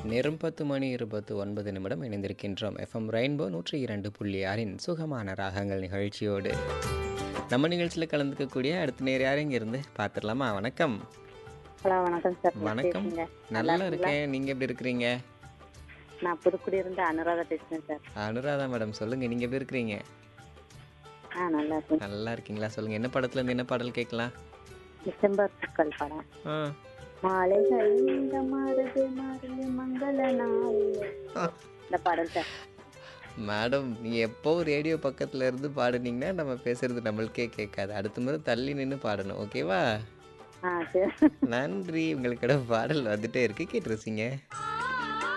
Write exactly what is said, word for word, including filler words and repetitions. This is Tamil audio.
நேரம் பத்து மணி இருபத்து ஒன்பது நிமிடம் இணைந்திருக்கின்றோம். எஃப்எம் ரெயின்போ நூற்றி இரண்டு புள்ளி ஆறின் சுகமான ராகங்கள் நிகழ்ச்சியோடு. நம்ம நிகழ்ச்சியில் கலந்துக்கக்கூடிய அடுத்த நேர் யாரும் இங்க இருந்து பார்த்துடலாமா? வணக்கம். ஹலோ வணக்கம் சார். எப்படி வணக்கம். இருக்கீங்க? நல்லா இருக்கீங்களா? இருக்கேன். நீங்க எப்படி இருக்கிறீங்க? நான் புதுக்குடியிருந்து அனுராதா பேசுறேன் சார். அனுராதா மேடம் சொல்லுங்க, நீங்க எப்படி இருக்கிறீங்க? ஆ நல்லா இருக்கேன். நல்லா இருக்கீங்களா? சொல்லுங்க, என்ன படத்துல இருந்து என்ன பாடல் கேட்கலாம்? டிசம்பர் பூக்கள் படம். ஆ. மாலைகள் இந்த மாறுது மாறுது மங்கள நாள். ஆ. இந்த பாடல் சார். மேடம் நீங்க எப்போ ரேடியோ பக்கத்துல இருந்து பாடுனீங்கன்னா நம்ம பேசுறது நம்மளுக்கே கேட்காது. அடுத்த முறை தள்ளி நின்று பாடணும், ஓகேவா? ஆ சரி. நன்றி. உங்களுக்கோட பாடல் வந்துட்டே இருக்கு, கேட்டு ரசிங்க.